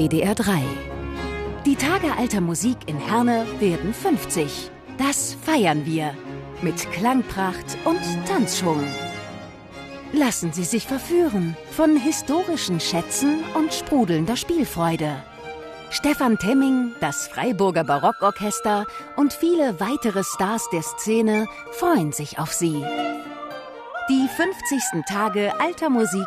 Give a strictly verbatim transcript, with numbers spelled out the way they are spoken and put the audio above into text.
P D R drei. Die Tage alter Musik in Herne werden fünfzig. Das feiern wir mit Klangpracht und Tanzschwung. Lassen Sie sich verführen von historischen Schätzen und sprudelnder Spielfreude. Stefan Temming, das Freiburger Barockorchester und viele weitere Stars der Szene freuen sich auf Sie. Die fünfzigsten Tage alter Musik